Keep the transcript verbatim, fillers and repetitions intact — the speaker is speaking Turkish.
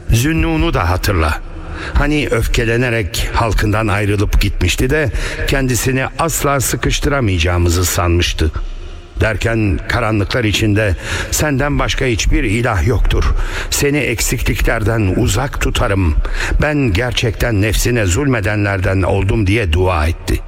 Zünnun'u da hatırla. Hani öfkelenerek halkından ayrılıp gitmişti de kendisini asla sıkıştıramayacağımızı sanmıştı. Derken karanlıklar içinde senden başka hiçbir ilah yoktur. Seni eksikliklerden uzak tutarım. Ben gerçekten nefsine zulmedenlerden oldum diye dua etti.